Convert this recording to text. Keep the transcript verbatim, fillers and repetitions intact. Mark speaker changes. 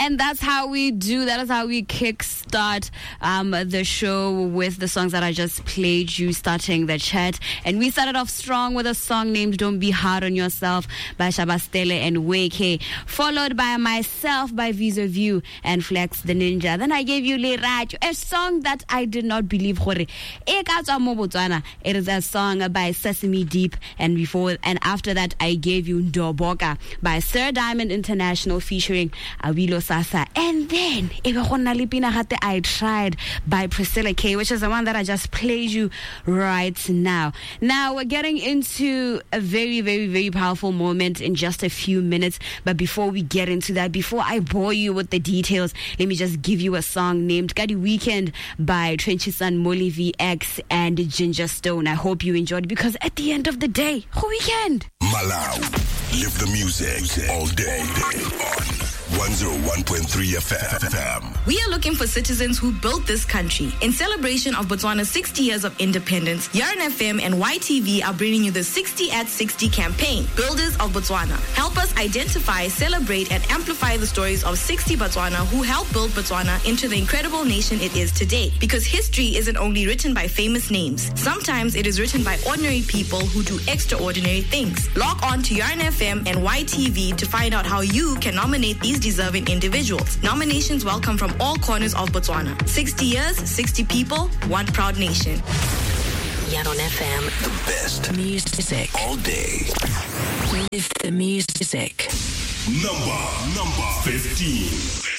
Speaker 1: And that's how we do. That is how we kickstart um, the show with the songs that I just played you, starting the chat. And we started off strong with a song named Don't Be Hard on Yourself by Shabastele and Wake, followed by Myself by Vis-a View and Flex the Ninja. Then I gave you Le Racho, a song that I did not believe. It is a song by Sesame Deep, and before and after that I gave you Ndoboka by Sir Diamond International featuring Awilo Sasa. And then I Tried by Priscilla K, which is the one that I just played you right now. Now we're getting into a very, very, very powerful moment in just a few minutes. But before we get into that, before I bore you with the details, let me just give you a song named Kadi Weekend by Trenchy Sun, Molly V X, and Ginger Stone. I hope you enjoyed it, because at the end of the day, who weekend?
Speaker 2: Malau, live the music all day on one oh one point three F M.
Speaker 3: We are looking for citizens who built this country. In celebration of Botswana's sixty years of independence, Yarn F M and Y T V are bringing you the sixty at sixty campaign. Builders of Botswana. Help us identify, celebrate, and amplify the stories of sixty Botswana who helped build Botswana into the incredible nation it is today. Because history isn't only written by famous names. Sometimes it is written by ordinary people who do extraordinary things. Log on to Yarn F M and Y T V to find out how you can nominate these deserving individuals. Nominations welcome from all corners of Botswana. sixty years, sixty people, one proud nation.
Speaker 4: Yarn F M.
Speaker 2: The best
Speaker 4: music
Speaker 2: all day.
Speaker 4: Live the music.
Speaker 2: Number, number fifteen.